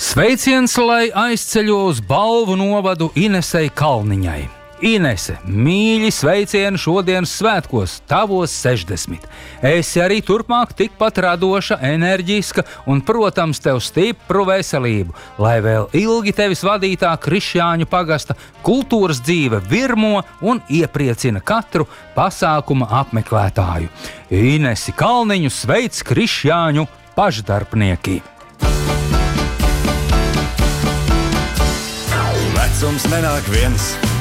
Sveiciens, lai aizceļo uz Balvu novadu Inesei Kalniņai. Inese, mīļi sveicieni šodienas svētkos, tavos 60. Esi arī turpmāk tikpat radoša, enerģiska un, protams, tev stipru veselību, lai vēl ilgi tevis vadītā Krišjāņu pagasta kultūras dzīve virmo un iepriecina katru pasākuma apmeklētāju. Inesi Kalniņu sveic Krišjāņu pašdarbnieki! Vecums nenāk viens,